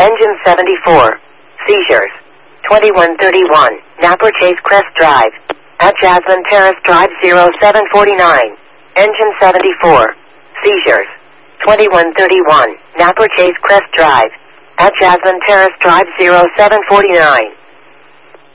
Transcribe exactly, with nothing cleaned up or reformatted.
Engine seventy-four. Seizures. twenty-one thirty-one, Napper Chase Crest Drive. At Jasmine Terrace Drive zero seven forty-nine. Engine seventy-four. Seizures. twenty-one thirty-one, Napper Chase Crest Drive. At Jasmine Terrace Drive zero seven forty-nine.